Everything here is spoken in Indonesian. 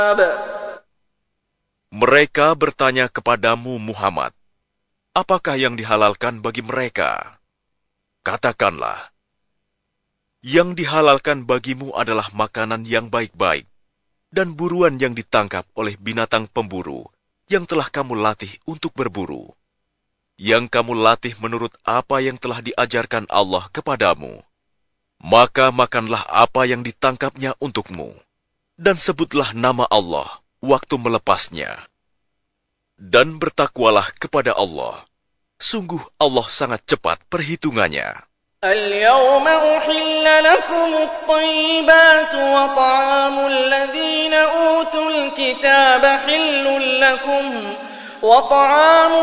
Mereka bertanya kepadamu Muhammad, apakah yang dihalalkan bagi mereka? Katakanlah, yang dihalalkan bagimu adalah makanan yang baik-baik dan buruan yang ditangkap oleh binatang pemburu yang telah kamu latih untuk berburu, yang kamu latih menurut apa yang telah diajarkan Allah kepadamu. Maka makanlah apa yang ditangkapnya untukmu, dan sebutlah nama Allah waktu melepasnya. Dan bertakwalah kepada Allah. Sungguh Allah sangat cepat perhitungannya. اليوم أحل لكم الطيبات وطعام الذين أوتوا الكتاب حل لكم